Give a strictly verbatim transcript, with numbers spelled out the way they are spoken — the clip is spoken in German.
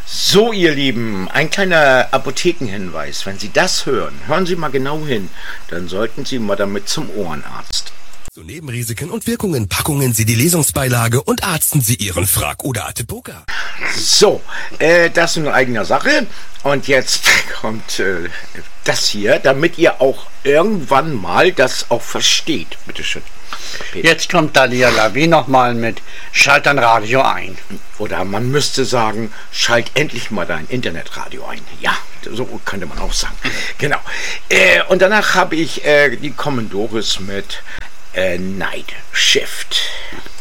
So, ihr Lieben, ein kleiner Apothekenhinweis. Wenn Sie das hören, hören Sie mal genau hin. Dann sollten Sie mal damit zum Ohrenarzt. Zu Nebenrisiken und Wirkungen packungen Sie die Lesungsbeilage und arzten Sie Ihren Frack oder Atipoka. So, äh, das in eigener Sache. Und jetzt kommt äh, das hier, damit ihr auch irgendwann mal das auch versteht. Bitteschön. Peter. Jetzt kommt Dalia Lavi nochmal mit Schalt dein Radio ein. Oder man müsste sagen, schalt endlich mal dein Internetradio ein. Ja, so könnte man auch sagen. Genau. Äh, und danach habe ich äh, die Commodores mit äh, Night Shift.